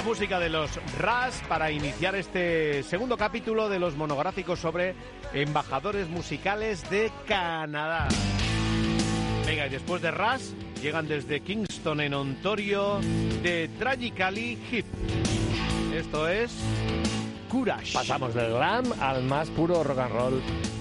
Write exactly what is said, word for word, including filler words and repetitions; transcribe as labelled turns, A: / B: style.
A: La música de los Rush para iniciar este segundo capítulo de los monográficos sobre embajadores musicales de Canadá. Venga, y después de Rush llegan desde Kingston en Ontario de Tragically Hip. Esto es Courage.
B: Pasamos del glam al más puro rock and roll.